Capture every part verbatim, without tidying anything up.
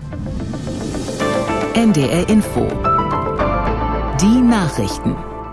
N D R Info. Die Nachrichten.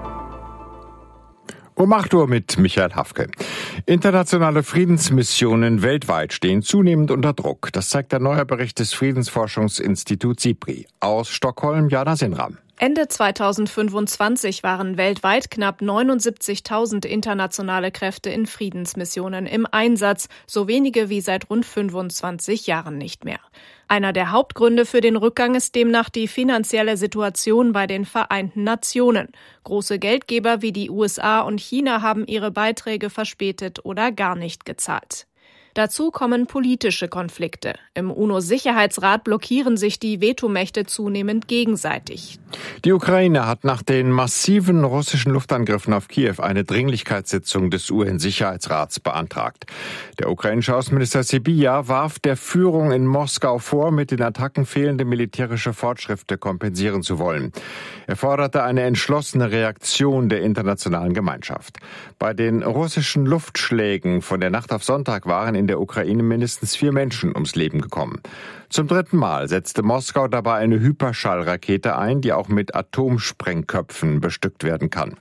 Um acht Uhr mit Michael Hafke. Internationale Friedensmissionen weltweit stehen zunehmend unter Druck. Das zeigt der neue Bericht des Friedensforschungsinstituts SIPRI. Aus Stockholm, Jana Sinram. Ende zweitausendfünfundzwanzig waren weltweit knapp neunundsiebzigtausend internationale Kräfte in Friedensmissionen im Einsatz, so wenige wie seit rund fünfundzwanzig Jahren nicht mehr. Einer der Hauptgründe für den Rückgang ist demnach die finanzielle Situation bei den Vereinten Nationen. Große Geldgeber wie die U S A und China haben ihre Beiträge verspätet oder gar nicht gezahlt. Dazu kommen politische Konflikte. Im UNO-Sicherheitsrat blockieren sich die Vetomächte zunehmend gegenseitig. Die Ukraine hat nach den massiven russischen Luftangriffen auf Kiew eine Dringlichkeitssitzung des U N-Sicherheitsrats beantragt. Der ukrainische Außenminister Sybiha warf der Führung in Moskau vor, mit den Attacken fehlende militärische Fortschritte kompensieren zu wollen. Er forderte eine entschlossene Reaktion der internationalen Gemeinschaft. Bei den russischen Luftschlägen von der Nacht auf Sonntag waren in der Ukraine mindestens vier Menschen ums Leben gekommen. Zum dritten Mal setzte Moskau dabei eine Hyperschallrakete ein, die auch mit Atomsprengköpfen bestückt werden kann.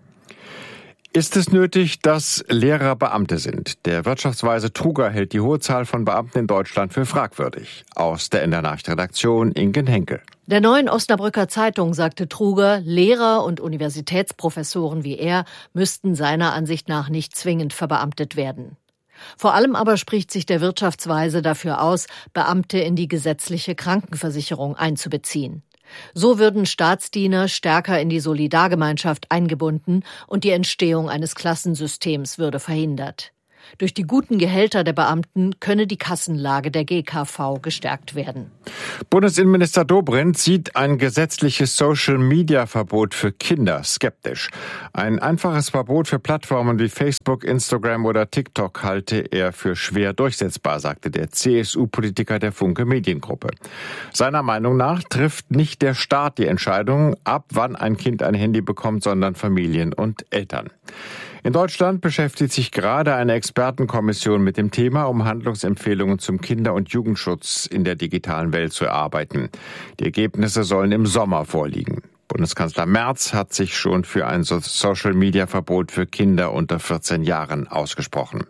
Ist es nötig, dass Lehrer Beamte sind? Der Wirtschaftsweise Truger hält die hohe Zahl von Beamten in Deutschland für fragwürdig. Aus der N D R-Nachrichtenredaktion Inken Henkel. Der Neuen Osnabrücker Zeitung sagte Truger, Lehrer und Universitätsprofessoren wie er müssten seiner Ansicht nach nicht zwingend verbeamtet werden. Vor allem aber spricht sich der Wirtschaftsweise dafür aus, Beamte in die gesetzliche Krankenversicherung einzubeziehen. So würden Staatsdiener stärker in die Solidargemeinschaft eingebunden und die Entstehung eines Klassensystems würde verhindert. Durch die guten Gehälter der Beamten könne die Kassenlage der G K V gestärkt werden. Bundesinnenminister Dobrindt sieht ein gesetzliches Social-Media-Verbot für Kinder skeptisch. Ein einfaches Verbot für Plattformen wie Facebook, Instagram oder TikTok halte er für schwer durchsetzbar, sagte der C S U-Politiker der Funke Mediengruppe. Seiner Meinung nach trifft nicht der Staat die Entscheidung, ab wann ein Kind ein Handy bekommt, sondern Familien und Eltern. In Deutschland beschäftigt sich gerade eine Expertenkommission mit dem Thema, um Handlungsempfehlungen zum Kinder- und Jugendschutz in der digitalen Welt zu erarbeiten. Die Ergebnisse sollen im Sommer vorliegen. Bundeskanzler Merz hat sich schon für ein Social-Media-Verbot für Kinder unter vierzehn Jahren ausgesprochen.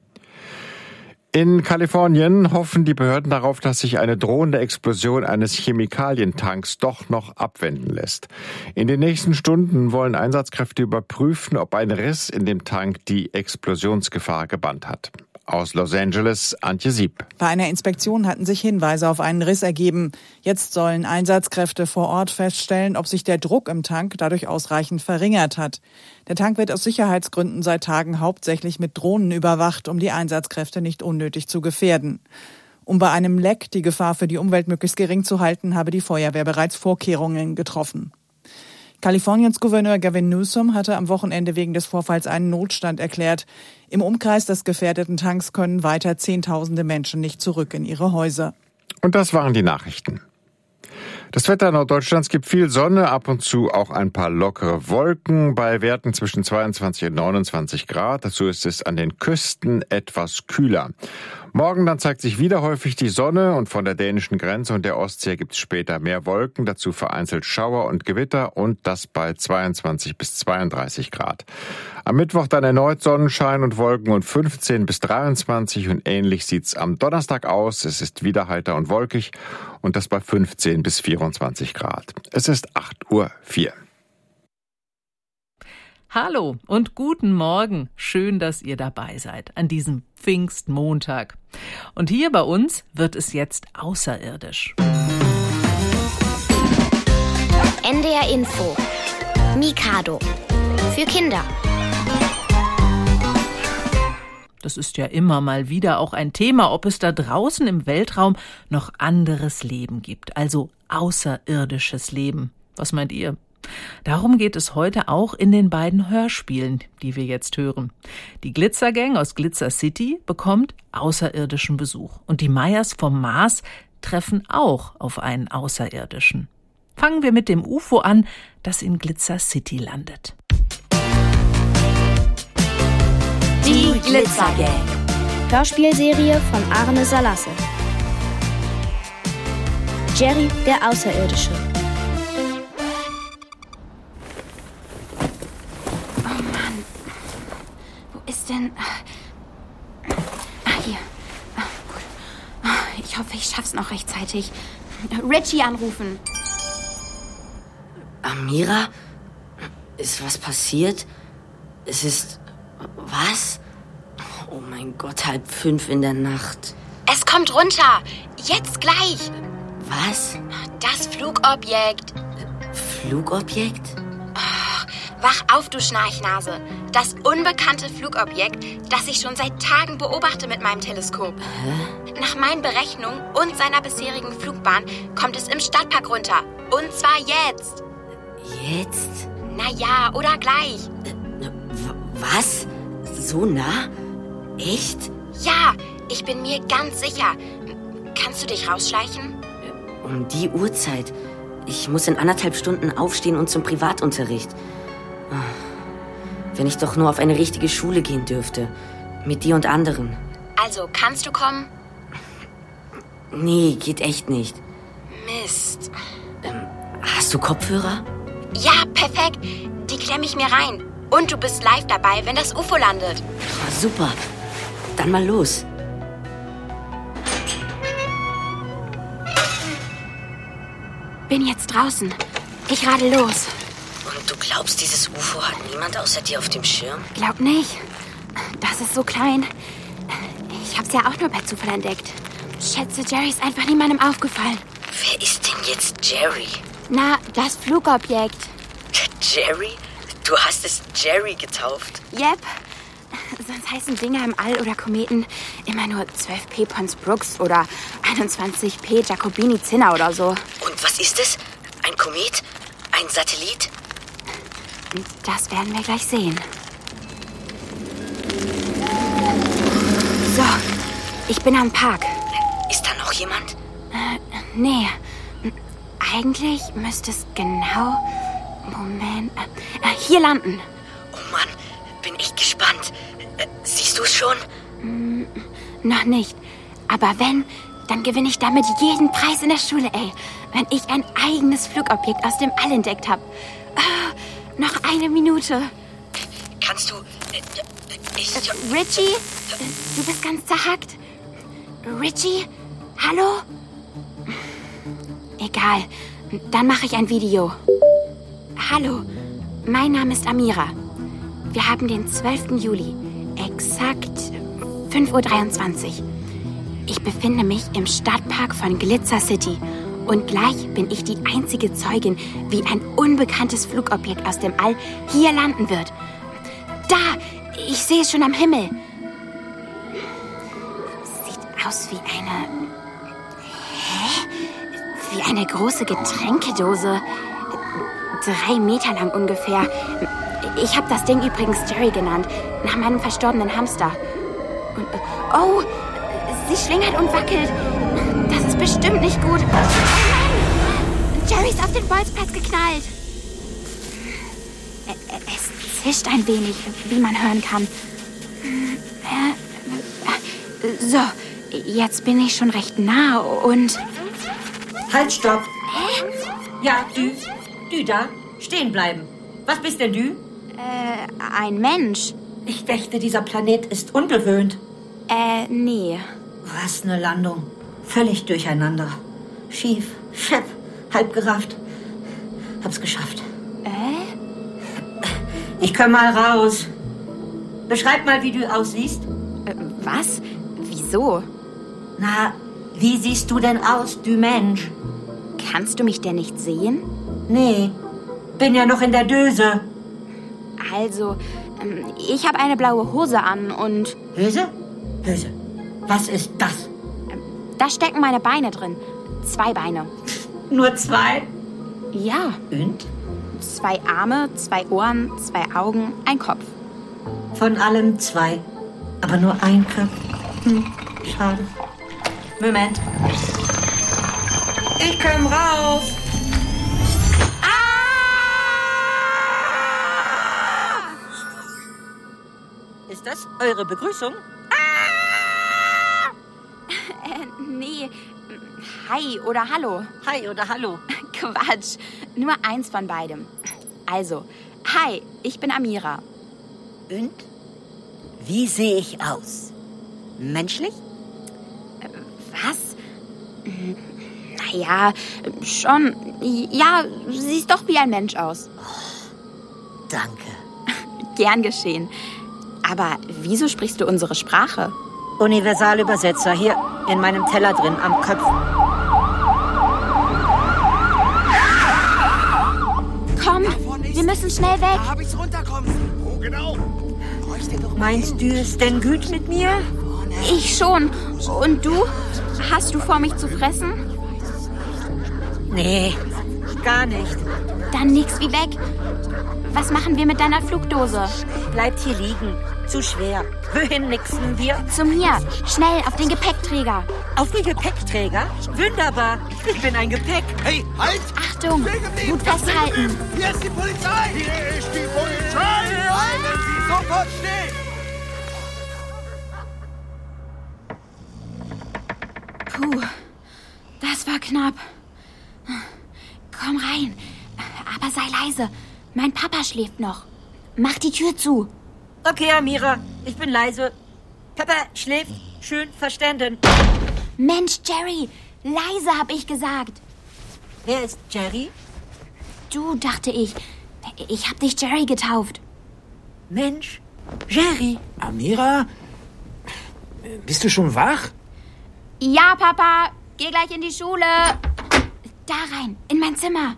In Kalifornien hoffen die Behörden darauf, dass sich eine drohende Explosion eines Chemikalientanks doch noch abwenden lässt. In den nächsten Stunden wollen Einsatzkräfte überprüfen, ob ein Riss in dem Tank die Explosionsgefahr gebannt hat. Aus Los Angeles, Antje Sieb. Bei einer Inspektion hatten sich Hinweise auf einen Riss ergeben. Jetzt sollen Einsatzkräfte vor Ort feststellen, ob sich der Druck im Tank dadurch ausreichend verringert hat. Der Tank wird aus Sicherheitsgründen seit Tagen hauptsächlich mit Drohnen überwacht, um die Einsatzkräfte nicht unnötig zu gefährden. Um bei einem Leck die Gefahr für die Umwelt möglichst gering zu halten, habe die Feuerwehr bereits Vorkehrungen getroffen. Kaliforniens Gouverneur Gavin Newsom hatte am Wochenende wegen des Vorfalls einen Notstand erklärt. Im Umkreis des gefährdeten Tanks können weiter Zehntausende Menschen nicht zurück in ihre Häuser. Und das waren die Nachrichten. Das Wetter Norddeutschlands gibt viel Sonne, ab und zu auch ein paar lockere Wolken bei Werten zwischen zweiundzwanzig und neunundzwanzig Grad. Dazu ist es an den Küsten etwas kühler. Morgen dann zeigt sich wieder häufig die Sonne und von der dänischen Grenze und der Ostsee gibt es später mehr Wolken, dazu vereinzelt Schauer und Gewitter und das bei zweiundzwanzig bis zweiunddreißig Grad. Am Mittwoch dann erneut Sonnenschein und Wolken und fünfzehn bis dreiundzwanzig und ähnlich sieht's am Donnerstag aus. Es ist wieder heiter und wolkig und das bei fünfzehn bis vierundzwanzig Grad. Es ist acht Uhr vier. Hallo und guten Morgen. Schön, dass ihr dabei seid an diesem Pfingstmontag. Und hier bei uns wird es jetzt außerirdisch. N D R Info. Mikado. Für Kinder. Das ist ja immer mal wieder auch ein Thema, ob es da draußen im Weltraum noch anderes Leben gibt, also außerirdisches Leben. Was meint ihr? Darum geht es heute auch in den beiden Hörspielen, die wir jetzt hören. Die Glitzergang aus Glitzer City bekommt außerirdischen Besuch und die Meyers vom Mars treffen auch auf einen Außerirdischen. Fangen wir mit dem U F O an, das in Glitzer City landet. Die Glitzergang. Hörspielserie von Arne Salasse. Jerry, der Außerirdische. Oh Mann. Wo ist denn... Ah, hier. Ah, gut. Ich hoffe, ich schaff's noch rechtzeitig. Richie anrufen. Amira? Ist was passiert? Es ist... Was? Oh mein Gott, halb fünf in der Nacht. Es kommt runter. Jetzt gleich. Was? Das Flugobjekt. Flugobjekt? Oh, wach auf, du Schnarchnase. Das unbekannte Flugobjekt, das ich schon seit Tagen beobachte mit meinem Teleskop. Hä? Nach meinen Berechnungen und seiner bisherigen Flugbahn kommt es im Stadtpark runter. Und zwar jetzt. Jetzt? Na ja, oder gleich. Was? So nah? Echt? Ja, ich bin mir ganz sicher. Kannst du dich rausschleichen? Um die Uhrzeit. Ich muss in anderthalb Stunden aufstehen und zum Privatunterricht. Wenn ich doch nur auf eine richtige Schule gehen dürfte. Mit dir und anderen. Also, kannst du kommen? Nee, geht echt nicht. Mist. Ähm, hast du Kopfhörer? Ja, perfekt. Die klemme ich mir rein. Und du bist live dabei, wenn das U F O landet. Oh, super. Dann mal los. Bin jetzt draußen. Ich radel los. Und du glaubst, dieses U F O hat niemand außer dir auf dem Schirm? Glaub nicht. Das ist so klein. Ich hab's ja auch nur bei Zufall entdeckt. Schätze, Jerry ist einfach niemandem aufgefallen. Wer ist denn jetzt Jerry? Na, das Flugobjekt. Jerry? Du hast es Jerry getauft? Yep. Sonst heißen Dinger im All oder Kometen immer nur zwölf P Pons Brooks oder einundzwanzig P Jacobini Zinner oder so. Und was ist es? Ein Komet? Ein Satellit? Das werden wir gleich sehen. So, ich bin am Park. Ist da noch jemand? Äh, nee. Eigentlich müsste es genau... Moment. Äh, hier landen. Oh Mann, bin ich gespannt. Äh, siehst du es schon? Mm, noch nicht. Aber wenn, dann gewinne ich damit jeden Preis in der Schule, ey. Wenn ich ein eigenes Flugobjekt aus dem All entdeckt habe. Oh, noch eine Minute. Kannst du... Äh, ich... Äh, Richie? Du bist ganz zerhackt. Richie? Hallo? Egal. Dann mache ich ein Video. Hallo, mein Name ist Amira. Wir haben den zwölften Juli, exakt fünf Uhr dreiundzwanzig. Ich befinde mich im Stadtpark von Glitzer City und gleich bin ich die einzige Zeugin, wie ein unbekanntes Flugobjekt aus dem All hier landen wird. Da, ich sehe es schon am Himmel. Sieht aus wie eine... Hä? Wie eine große Getränkedose. Drei Meter lang ungefähr. Ich habe das Ding übrigens Jerry genannt, nach meinem verstorbenen Hamster. Und, oh, sie schlingert und wackelt. Das ist bestimmt nicht gut. Oh nein! Jerry ist auf den Bolzplatz geknallt. Es zischt ein wenig, wie man hören kann. So, jetzt bin ich schon recht nah und... Halt, stopp. Hä? Ja, du. Du da. Stehen bleiben. Was bist denn du? Äh, ein Mensch. Ich dachte, dieser Planet ist unbewohnt. Äh, nee. Was eine Landung. Völlig durcheinander. Schief, schepp, halb gerafft. Hab's geschafft. Äh? Ich komm mal raus. Beschreib mal, wie du aussiehst. Äh, was? Wieso? Na, wie siehst du denn aus, du Mensch? Kannst du mich denn nicht sehen? Nee, bin ja noch in der Döse. Also, ähm, ich habe eine blaue Hose an und... Hose? Hose. Was ist das? Ähm, da stecken meine Beine drin. Zwei Beine. Nur zwei? Ja. Und? Zwei Arme, zwei Ohren, zwei Augen, ein Kopf. Von allem zwei. Aber nur ein Kopf. Hm, schade. Moment. Ich komm raus. Ist das eure Begrüßung? Äh, nee. Hi oder Hallo. Hi oder Hallo. Quatsch, nur eins von beidem. Also, hi, ich bin Amira. Und? Wie sehe ich aus? Menschlich? Was? Naja, schon. Ja, siehst doch wie ein Mensch aus. Oh, danke. Gern geschehen. Aber wieso sprichst du unsere Sprache? Universalübersetzer, hier in meinem Teller drin, am Kopf. Komm, wir müssen schnell weg. Da hab ich's runterkommen. Wo genau? Meinst du es denn gut mit mir? Ich schon. Und du? Hast du vor, mich zu fressen? Nee, gar nicht. Dann nix wie weg. Was machen wir mit deiner Flugdose? Bleibt hier liegen. Zu schwer. Wohin nixen wir? Zum hier. Schnell, auf den Gepäckträger. Auf den Gepäckträger? Wunderbar. Ich bin ein Gepäck. Hey, halt! Achtung, gut festhalten. Hier ist die Polizei! Hier ist die Polizei! Halten Sie sofort still! Puh, das war knapp. Komm rein, aber sei leise. Mein Papa schläft noch. Mach die Tür zu. Okay, Amira, ich bin leise. Papa schläft. Schön verstanden. Mensch, Jerry, leise hab ich gesagt. Wer ist Jerry? Du, dachte ich. Ich hab dich Jerry getauft. Mensch, Jerry. Amira? Bist du schon wach? Ja, Papa. Geh gleich in die Schule. Da rein, in mein Zimmer.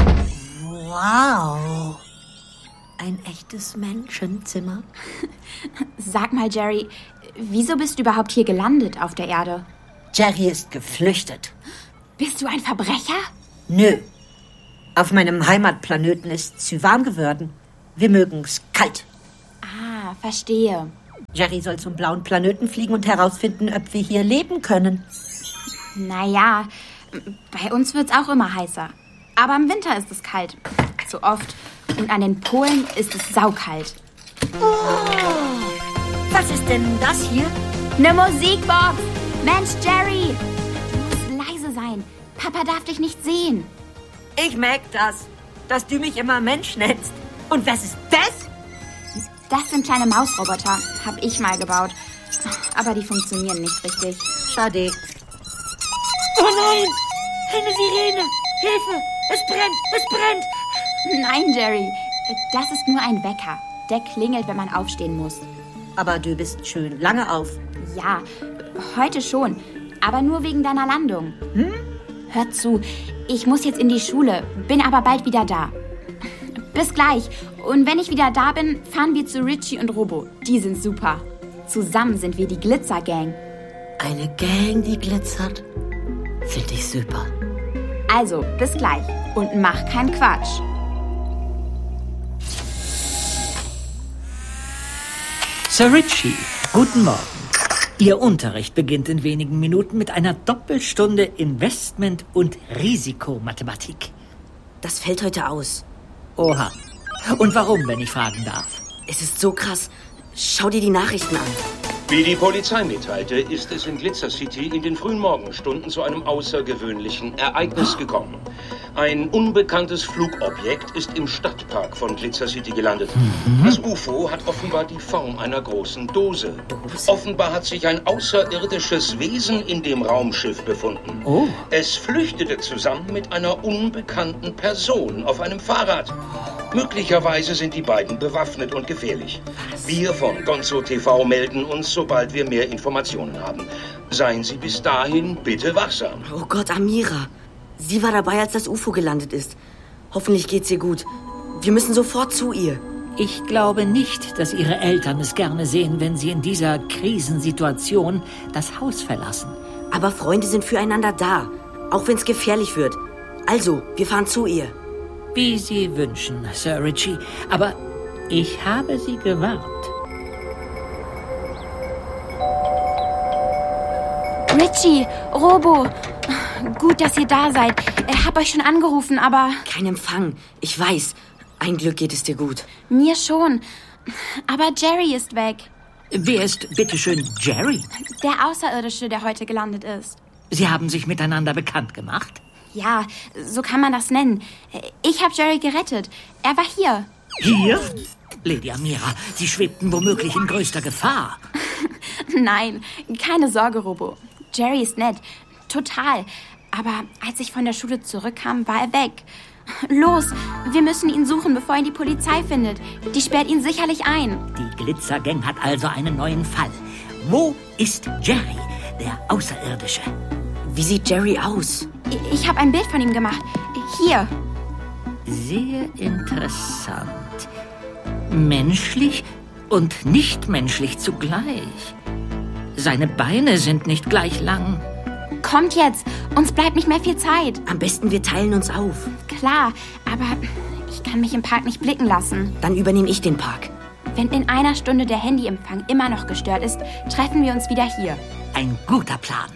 Wow. Ein echtes Menschenzimmer. Sag mal, Jerry, wieso bist du überhaupt hier gelandet auf der Erde? Jerry ist geflüchtet. Bist du ein Verbrecher? Nö. Auf meinem Heimatplaneten ist es zu warm geworden. Wir mögen's kalt. Ah, verstehe. Jerry soll zum blauen Planeten fliegen und herausfinden, ob wir hier leben können. Naja, bei uns wird's auch immer heißer. Aber im Winter ist es kalt. So oft. Und an den Polen ist es saukalt. Oh, was ist denn das hier? Eine Musikbox! Mensch, Jerry! Du musst leise sein. Papa darf dich nicht sehen. Ich merk das, dass du mich immer Mensch nennst. Und was ist das? Das sind kleine Mausroboter. Hab ich mal gebaut. Aber die funktionieren nicht richtig. Schade. Oh nein! Eine Sirene! Hilfe! Es brennt! Es brennt! Nein, Jerry. Das ist nur ein Wecker. Der klingelt, wenn man aufstehen muss. Aber du bist schön lange auf. Ja, heute schon. Aber nur wegen deiner Landung. Hm? Hör zu, ich muss jetzt in die Schule, bin aber bald wieder da. Bis gleich. Und wenn ich wieder da bin, fahren wir zu Richie und Robo. Die sind super. Zusammen sind wir die Glitzer-Gang. Eine Gang, die glitzert? Finde ich super. Also, bis gleich. Und mach keinen Quatsch. Sir Richie, guten Morgen. Ihr Unterricht beginnt in wenigen Minuten mit einer Doppelstunde Investment- und Risikomathematik. Das fällt heute aus. Oha. Und warum, wenn ich fragen darf? Es ist so krass. Schau dir die Nachrichten an. Wie die Polizei mitteilte, ist es in Glitzer City in den frühen Morgenstunden zu einem außergewöhnlichen Ereignis gekommen. Ein unbekanntes Flugobjekt ist im Stadtpark von Glitzer City gelandet. Mhm. Das U F O hat offenbar die Form einer großen Dose. Dose. Offenbar hat sich ein außerirdisches Wesen in dem Raumschiff befunden. Oh. Es flüchtete zusammen mit einer unbekannten Person auf einem Fahrrad. Möglicherweise sind die beiden bewaffnet und gefährlich. Wir von Gonzo T V melden uns, sobald wir mehr Informationen haben. Seien Sie bis dahin bitte wachsam. Oh Gott, Amira. Sie war dabei, als das U F O gelandet ist. Hoffentlich geht's ihr gut. Wir müssen sofort zu ihr. Ich glaube nicht, dass Ihre Eltern es gerne sehen, wenn Sie in dieser Krisensituation das Haus verlassen. Aber Freunde sind füreinander da, auch wenn es gefährlich wird. Also, wir fahren zu ihr. Wie Sie wünschen, Sir Richie. Aber ich habe Sie gewarnt. Richie, Robo, gut, dass ihr da seid. Ich hab euch schon angerufen, aber... Kein Empfang, ich weiß. Ein Glück geht es dir gut. Mir schon. Aber Jerry ist weg. Wer ist bitteschön Jerry? Der Außerirdische, der heute gelandet ist. Sie haben sich miteinander bekannt gemacht? Ja, so kann man das nennen. Ich habe Jerry gerettet. Er war hier. Hier? Lady Amira, Sie schwebten womöglich in größter Gefahr. Nein, keine Sorge, Robo. Jerry ist nett. Total. Aber als ich von der Schule zurückkam, war er weg. Los, wir müssen ihn suchen, bevor ihn die Polizei findet. Die sperrt ihn sicherlich ein. Die Glitzergang hat also einen neuen Fall. Wo ist Jerry, der Außerirdische? Wie sieht Jerry aus? Ich, ich habe ein Bild von ihm gemacht. Hier. Sehr interessant. Menschlich und nicht menschlich zugleich. Seine Beine sind nicht gleich lang. Kommt jetzt, uns bleibt nicht mehr viel Zeit. Am besten wir teilen uns auf. Klar, aber ich kann mich im Park nicht blicken lassen. Dann übernehme ich den Park. Wenn in einer Stunde der Handyempfang immer noch gestört ist, treffen wir uns wieder hier. Ein guter Plan.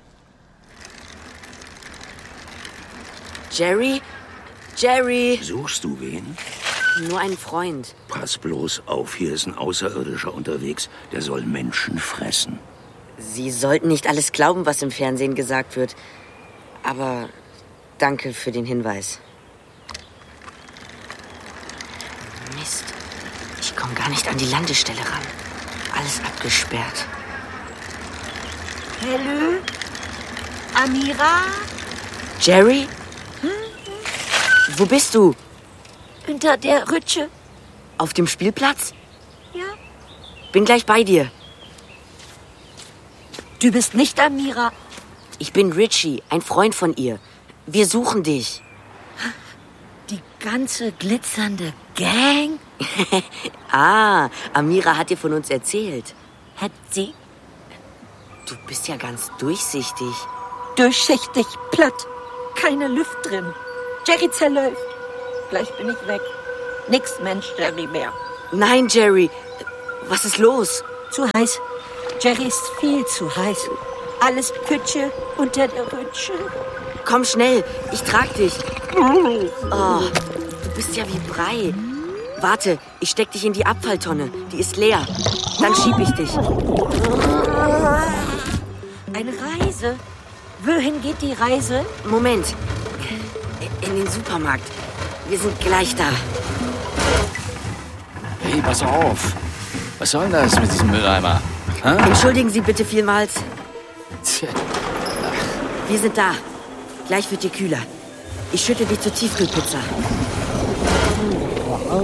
Jerry? Jerry? Suchst du wen? Nur einen Freund. Pass bloß auf, hier ist ein Außerirdischer unterwegs. Der soll Menschen fressen. Sie sollten nicht alles glauben, was im Fernsehen gesagt wird. Aber danke für den Hinweis. Mist. Ich komme gar nicht an die Landestelle ran. Alles abgesperrt. Hallo? Amira? Jerry? Hm? Wo bist du? Unter der Rütsche. Auf dem Spielplatz? Ja. Bin gleich bei dir. Du bist nicht Amira. Ich bin Richie, ein Freund von ihr. Wir suchen dich. Die ganze glitzernde Gang? Ah, Amira hat dir von uns erzählt. Hat sie? Du bist ja ganz durchsichtig. Durchsichtig, platt. Keine Luft drin. Jerry zerläuft. Gleich bin ich weg. Nix Mensch, Jerry mehr. Nein, Jerry. Was ist los? Zu heiß. Jerry ist viel zu heiß. Alles Pütsche unter der Rütsche. Komm schnell, ich trag dich. Oh, du bist ja wie Brei. Warte, ich steck dich in die Abfalltonne. Die ist leer. Dann schieb ich dich. Eine Reise? Wohin geht die Reise? Moment. In den Supermarkt. Wir sind gleich da. Hey, pass auf. Was soll denn das mit diesem Mülleimer? Ha? Entschuldigen Sie bitte vielmals. Wir sind da. Gleich wird dir kühler. Ich schütte dich zur Tiefkühlpizza. Oh,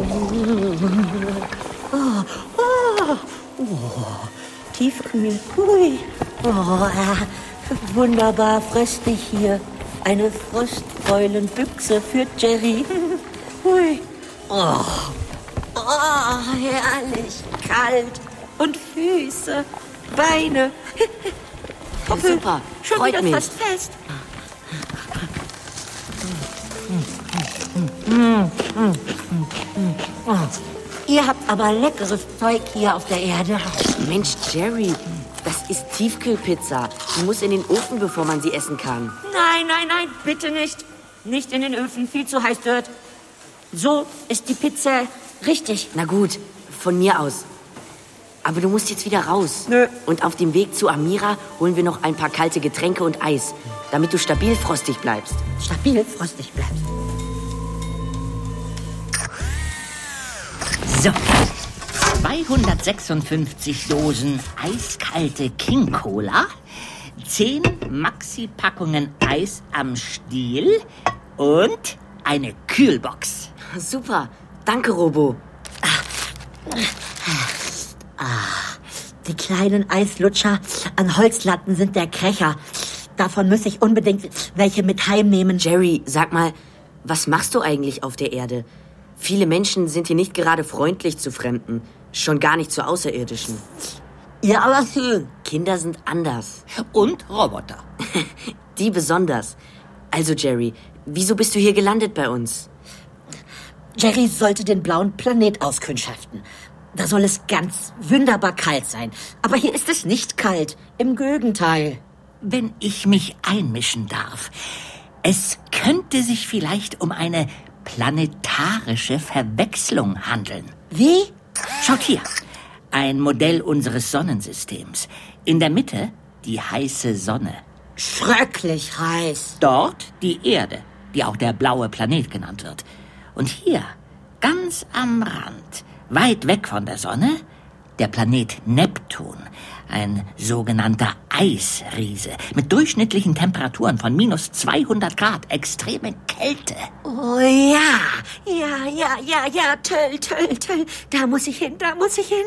oh, oh. Tiefkühl. Ui. Oh, äh, wunderbar fröstig hier. Eine Frostbeulenbüchse für Jerry. Ui. Oh. Oh, herrlich. Kalt. Und Füße, Beine. Ja, super, schon freut wieder mich. Fast fest. Oh, ihr habt aber leckeres Zeug hier auf der Erde. Mensch, Jerry, das ist Tiefkühlpizza. Die muss in den Ofen, bevor man sie essen kann. Nein, nein, nein, bitte nicht. Nicht in den Öfen, viel zu heiß dort. So ist die Pizza richtig. Na gut, von mir aus. Aber du musst jetzt wieder raus. Nö. Und auf dem Weg zu Amira holen wir noch ein paar kalte Getränke und Eis, damit du stabil frostig bleibst. Stabil frostig bleibst. So, zweihundertsechsundfünfzig Dosen eiskalte King Cola, zehn Maxi-Packungen Eis am Stiel und eine Kühlbox. Super, danke, Robo. Ah, die kleinen Eislutscher an Holzlatten sind der Krecher. Davon muss ich unbedingt welche mit heimnehmen. Jerry, sag mal, was machst du eigentlich auf der Erde? Viele Menschen sind hier nicht gerade freundlich zu Fremden, schon gar nicht zu Außerirdischen. Ja, aber schön. Kinder sind anders. Und Roboter. Die besonders. Also, Jerry, wieso bist du hier gelandet bei uns? Jerry sollte den blauen Planet auskundschaften. Da soll es ganz wunderbar kalt sein. Aber hier ist es nicht kalt. Im Gegenteil. Wenn ich mich einmischen darf. Es könnte sich vielleicht um eine planetarische Verwechslung handeln. Wie? Schaut hier. Ein Modell unseres Sonnensystems. In der Mitte die heiße Sonne. schrecklich heiß. Dort die Erde, die auch der blaue Planet genannt wird. Und hier, ganz am Rand, weit weg von der Sonne, der Planet Neptun, ein sogenannter Eisriese mit durchschnittlichen Temperaturen von minus zweihundert Grad, extreme Kälte. Oh ja, ja, ja, ja, ja, toll, toll, toll. Da muss ich hin, da muss ich hin.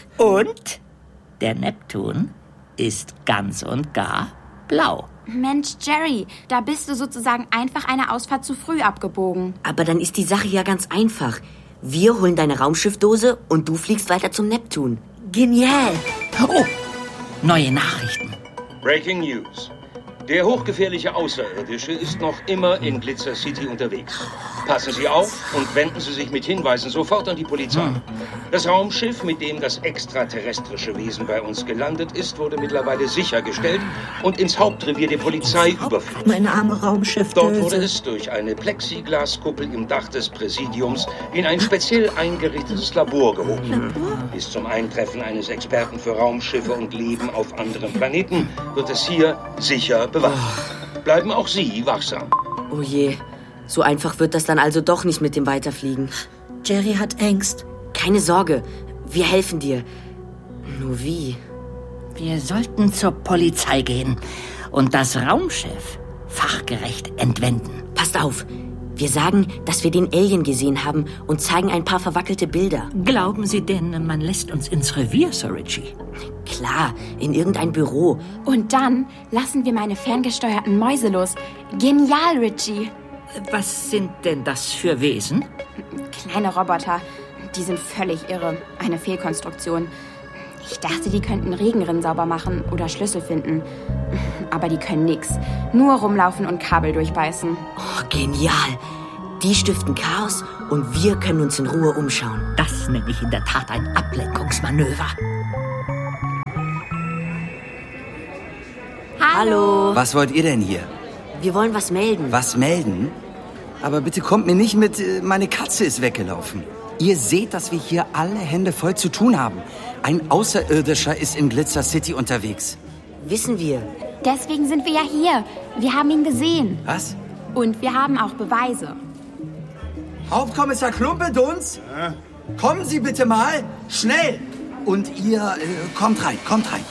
Und der Neptun ist ganz und gar blau. Mensch, Jerry, da bist du sozusagen einfach eine Ausfahrt zu früh abgebogen. Aber dann ist die Sache ja ganz einfach. Wir holen deine Raumschiffdose und du fliegst weiter zum Neptun. Genial. Oh, neue Nachrichten. Breaking News. Der hochgefährliche Außerirdische ist noch immer in Glitzer City unterwegs. Passen Sie auf und wenden Sie sich mit Hinweisen sofort an die Polizei. Das Raumschiff, mit dem das extraterrestrische Wesen bei uns gelandet ist, wurde mittlerweile sichergestellt und ins Hauptrevier der Polizei überführt. Meine arme Raumschiffdöse. Dort wurde es durch eine Plexiglaskuppel im Dach des Präsidiums in ein speziell eingerichtetes Labor gehoben. Bis zum Eintreffen eines Experten für Raumschiffe und Leben auf anderen Planeten wird es hier sicher bewacht. Bleiben auch Sie wachsam. Oh je, so einfach wird das dann also doch nicht mit dem Weiterfliegen. Jerry hat Angst. Keine Sorge, wir helfen dir. Nur wie? Wir sollten zur Polizei gehen und das Raumschiff fachgerecht entwenden. Passt auf, wir sagen, dass wir den Alien gesehen haben und zeigen ein paar verwackelte Bilder. Glauben Sie denn, man lässt uns ins Revier, Sir Richie? Klar, in irgendein Büro. Und dann lassen wir meine ferngesteuerten Mäuse los. Genial, Richie. Was sind denn das für Wesen? Kleine Roboter. Die sind völlig irre. Eine Fehlkonstruktion. Ich dachte, die könnten Regenrinnen sauber machen oder Schlüssel finden. Aber die können nix. Nur rumlaufen und Kabel durchbeißen. Oh, genial. Die stiften Chaos und wir können uns in Ruhe umschauen. Das nenne ich in der Tat ein Ablenkungsmanöver. Hallo. Was wollt ihr denn hier? Wir wollen was melden. Was melden? Aber bitte kommt mir nicht mit, äh, meine Katze ist weggelaufen. Ihr seht, dass wir hier alle Hände voll zu tun haben. Ein Außerirdischer ist in Glitzer City unterwegs. Wissen wir. Deswegen sind wir ja hier. Wir haben ihn gesehen. Was? Und wir haben auch Beweise. Hauptkommissar Klumpeduns? Ja? Kommen Sie bitte mal. Schnell. Und ihr, äh, kommt rein, kommt rein.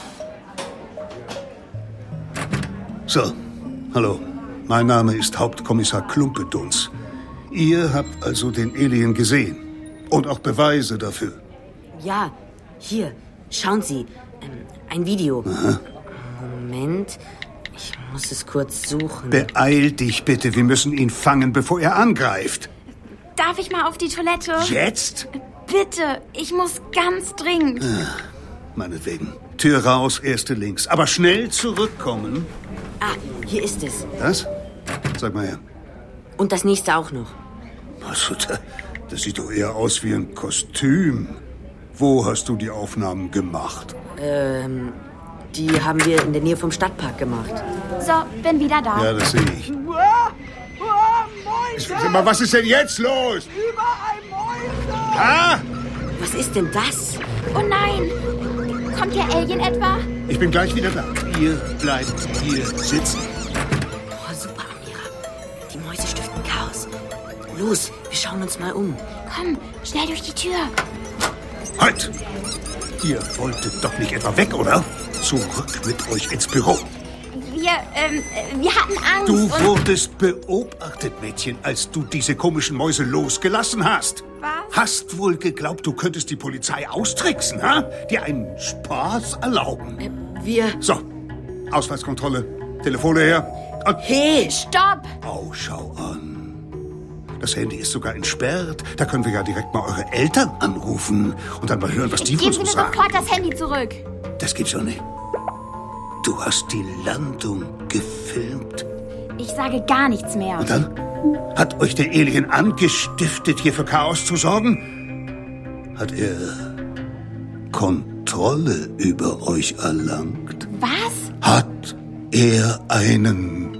So, hallo. Mein Name ist Hauptkommissar Klumpeduns. Ihr habt also den Alien gesehen. Und auch Beweise dafür. Ja, hier, schauen Sie. Ähm, ein Video. Aha. Moment, ich muss es kurz suchen. Beeil dich bitte, wir müssen ihn fangen, bevor er angreift. Darf ich mal auf die Toilette? Jetzt? Bitte, ich muss ganz dringend. Ah, meinetwegen. Tür raus, erste links. Aber schnell zurückkommen. Ah, hier ist es. Das? Sag mal her. Und das nächste auch noch. Also, das sieht doch eher aus wie ein Kostüm. Wo hast du die Aufnahmen gemacht? Ähm, die haben wir in der Nähe vom Stadtpark gemacht. So, bin wieder da. Ja, das sehe ich. Sag mal, was ist denn jetzt los? Überall Mäuse! Ha? Was ist denn das? Oh nein! Kommt der Alien etwa? Ich bin gleich wieder da. Ihr bleibt hier sitzen. Oh, super, Amira. Die Mäuse stiften Chaos. Los, wir schauen uns mal um. Komm, schnell durch die Tür. Halt! Ihr wolltet doch nicht etwa weg, oder? Zurück mit euch ins Büro. Wir, ähm, wir hatten Angst. Du wurdest beobachtet, Mädchen, als du diese komischen Mäuse losgelassen hast. Was? Hast wohl geglaubt, du könntest die Polizei austricksen, ha? Dir einen Spaß erlauben. Äh, wir... So, Ausweiskontrolle, Telefone her. Und hey, stopp! Oh, schau an. Das Handy ist sogar entsperrt. Da können wir ja direkt mal eure Eltern anrufen und dann mal hören, was die wohl so sagen. Geben Sie mir sagen. sofort das Handy zurück. Das gibt's doch nicht. Du hast die Landung gefilmt. Ich sage gar nichts mehr. Und dann? Hat euch der Alien angestiftet, hier für Chaos zu sorgen? Hat er Kontrolle über euch erlangt? Was? Hat er einen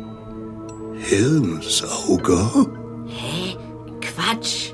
Hirnsauger? Hä? Quatsch.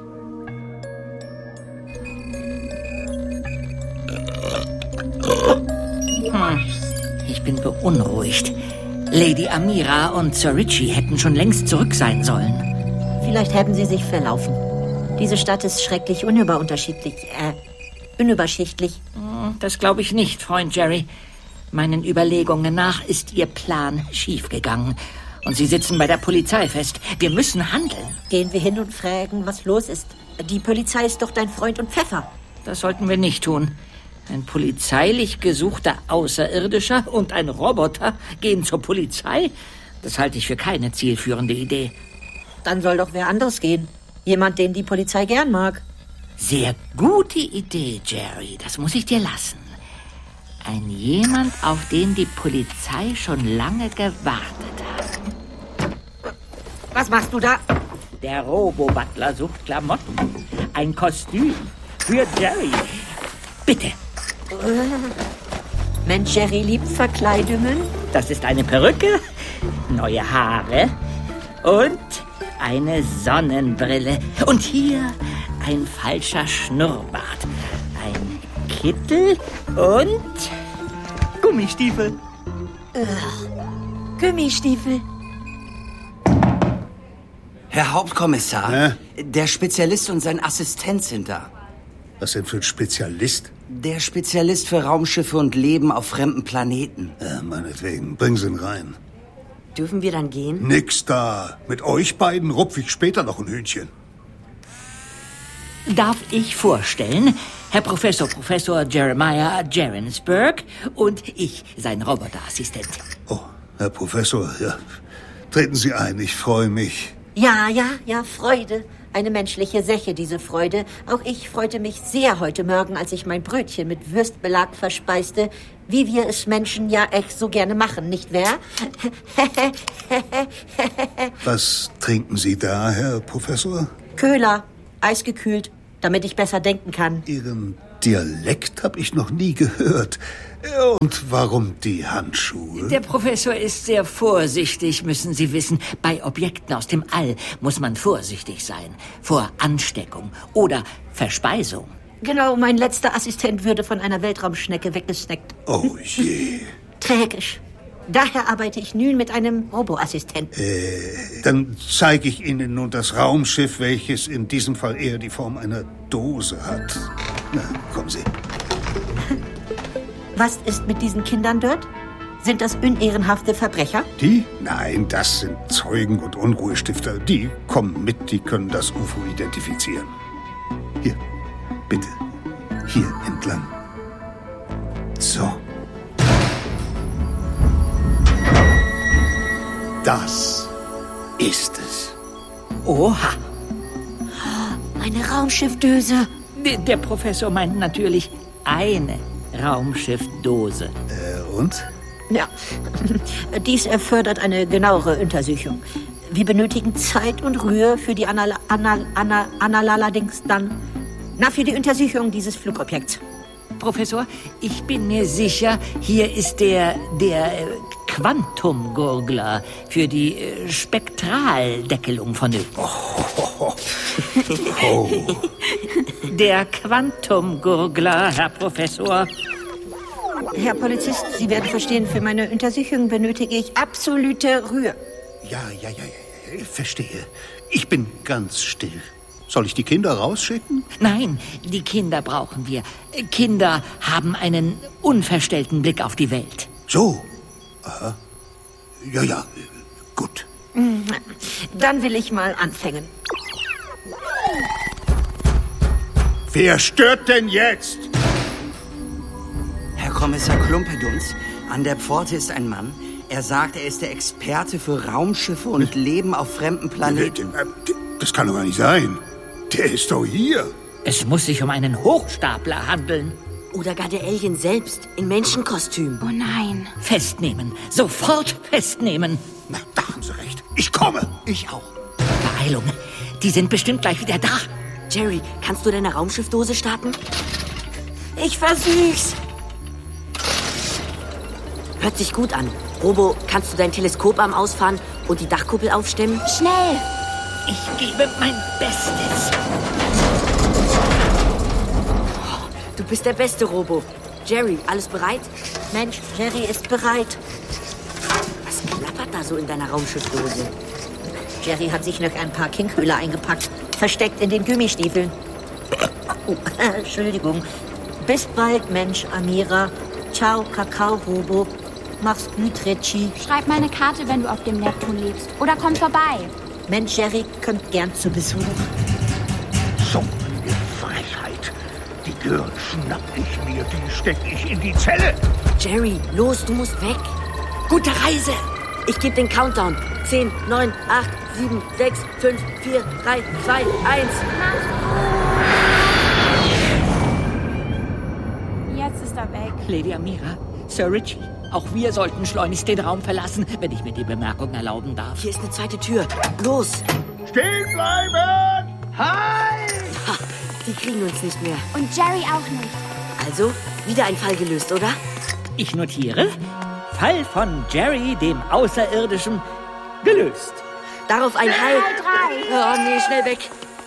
Hm. Ich bin beunruhigt. Lady Amira und Sir Richie hätten schon längst zurück sein sollen. Vielleicht haben sie sich verlaufen. Diese Stadt ist schrecklich unüberunterschiedlich, äh, unüberschichtlich. Das glaube ich nicht, Freund Jerry. Meinen Überlegungen nach ist Ihr Plan schiefgegangen. Und Sie sitzen bei der Polizei fest. Wir müssen handeln. Gehen wir hin und fragen, was los ist. Die Polizei ist doch dein Freund und Pfeffer. Das sollten wir nicht tun. Ein polizeilich gesuchter Außerirdischer und ein Roboter gehen zur Polizei? Das halte ich für keine zielführende Idee. Dann soll doch wer anderes gehen. Jemand, den die Polizei gern mag. Sehr gute Idee, Jerry. Das muss ich dir lassen. Ein jemand, auf den die Polizei schon lange gewartet hat. Was machst du da? Der Robo-Butler sucht Klamotten. Ein Kostüm für Jerry. Bitte. Mensch, Jerry liebt Verkleidungen. Das ist eine Perücke, neue Haare und eine Sonnenbrille. Und hier ein falscher Schnurrbart, ein Kittel und Gummistiefel. Ugh. Gummistiefel. Herr Hauptkommissar, Hä? Der Spezialist und sein Assistent sind da. Was denn für ein Spezialist? Der Spezialist für Raumschiffe und Leben auf fremden Planeten. Ja, meinetwegen. Bring sie ihn rein. Dürfen wir dann gehen? Nix da. Mit euch beiden rupf ich später noch ein Hühnchen. Darf ich vorstellen, Herr Professor Professor Jeremiah Jerensburg und ich, sein Roboterassistent. Oh, Herr Professor, ja. Treten Sie ein, ich freue mich. Ja, ja, ja, Freude. Eine menschliche Sache, diese Freude. Auch ich freute mich sehr heute Morgen, als ich mein Brötchen mit Würstbelag verspeiste, wie wir es Menschen ja echt so gerne machen, nicht wahr? Was trinken Sie da, Herr Professor? Köhler, eisgekühlt, damit ich besser denken kann. Ihren Dialekt habe ich noch nie gehört. Und warum die Handschuhe? Der Professor ist sehr vorsichtig, müssen Sie wissen. Bei Objekten aus dem All muss man vorsichtig sein. Vor Ansteckung oder Verspeisung. Genau, mein letzter Assistent würde von einer Weltraumschnecke weggesnackt. Oh je. Tragisch. Daher arbeite ich nun mit einem Roboassistenten. Äh, dann zeige ich Ihnen nun das Raumschiff, welches in diesem Fall eher die Form einer Dose hat. Na, kommen Sie. Was ist mit diesen Kindern dort? Sind das unehrenhafte Verbrecher? Die? Nein, das sind Zeugen und Unruhestifter. Die kommen mit, die können das U F O identifizieren. Hier, bitte. Hier entlang. So. Das ist es. Oha. Eine Raumschiffdöse. Der, der Professor meint natürlich eine Raumschiffdose. Äh, und? Ja, dies erfordert eine genauere Untersuchung. Wir benötigen Zeit und Ruhe für die Anal... Anal... Anal... Anal... allerdings dann... Na, für die Untersuchung dieses Flugobjekts. Professor, ich bin mir sicher, hier ist der... der... äh, Quantumgurgler für die äh, Spektraldeckelung vonnöten. Oh. Oh. Der Quantumgurgler, Herr Professor. Herr Polizist, Sie werden verstehen, für meine Untersuchung benötige ich absolute Ruhe. Ja, ja, ja, ja, ich verstehe. Ich bin ganz still. Soll ich die Kinder rausschicken? Nein, die Kinder brauchen wir. Kinder haben einen unverstellten Blick auf die Welt. So. Aha. Ja, ja, gut. Dann will ich mal anfangen. Wer stört denn jetzt? Herr Kommissar Klumpeduns, an der Pforte ist ein Mann. Er sagt, er ist der Experte für Raumschiffe und Leben auf fremden Planeten. Das kann doch gar nicht sein. Der ist doch hier. Es muss sich um einen Hochstapler handeln. Oder gar der Alien selbst, in Menschenkostüm. Oh nein. Festnehmen. Sofort festnehmen. Na, da haben Sie recht. Ich komme. Ich auch. Beeilung. Die sind bestimmt gleich wieder da. Jerry, kannst du deine Raumschiffdose starten? Ich versuch's. Hört sich gut an. Robo, kannst du dein Teleskoparm ausfahren und die Dachkuppel aufstemmen? Schnell. Ich gebe mein Bestes. Du bist der beste, Robo. Jerry, alles bereit? Mensch, Jerry ist bereit. Was da so in deiner Raumschiffdose? Jerry hat sich noch ein paar Kinkhühler eingepackt, versteckt in den Gummistiefeln. Oh, Entschuldigung. Bis bald, Mensch, Amira. Ciao, Kakao, Robo. Mach's gut, Richie. Schreib mal eine Karte, wenn du auf dem Neptun lebst. Oder komm vorbei. Mensch, Jerry, kommt gern zu Besuch. Sumpfige Frechheit. Die Girl schnapp ich mir, die steck ich in die Zelle. Jerry, los, du musst weg. Gute Reise. Ich gebe den Countdown. Zehn, neun, acht, sieben, sechs, fünf, vier, drei, zwei, eins. Jetzt ist er weg. Lady Amira, Sir Richie, auch wir sollten schleunigst den Raum verlassen, wenn ich mir die Bemerkung erlauben darf. Hier ist eine zweite Tür. Los. Stehen bleiben! Halt! Ha, die kriegen uns nicht mehr. Und Jerry auch nicht. Also, wieder ein Fall gelöst, oder? Ich notiere. Fall von Jerry, dem Außerirdischen, gelöst. Darauf ein Heil. Oh, nee, schnell weg.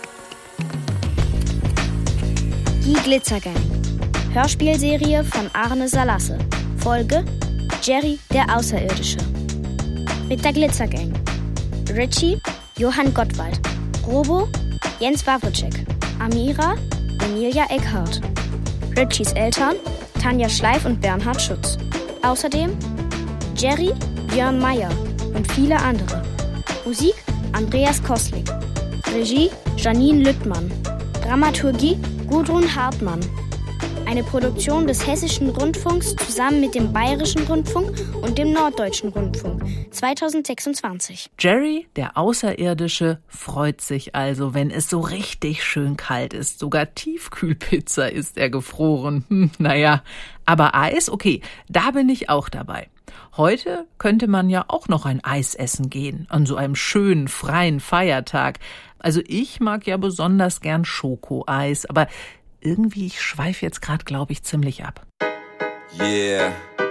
Die Glitzergang. Hörspielserie von Arne Salasse. Folge Jerry, der Außerirdische. Mit der Glitzergang. Richie, Johann Gottwald. Robo, Jens Wawrczyk. Amira, Emilia Eckhardt. Richies Eltern, Tanja Schleif und Bernhard Schütz. Außerdem Jerry, Björn Meyer und viele andere. Musik Andreas Koslik. Regie Janine Lüttmann. Dramaturgie Gudrun Hartmann. Eine Produktion des Hessischen Rundfunks zusammen mit dem Bayerischen Rundfunk und dem Norddeutschen Rundfunk zweitausendsechsundzwanzig. Jerry, der Außerirdische, freut sich also, wenn es so richtig schön kalt ist. Sogar Tiefkühlpizza ist er gefroren. Hm, naja, aber Eis, okay, da bin ich auch dabei. Heute könnte man ja auch noch ein Eis essen gehen, an so einem schönen, freien Feiertag. Also ich mag ja besonders gern Schokoeis, aber irgendwie, ich schweife jetzt gerade, glaube ich, ziemlich ab. Yeah.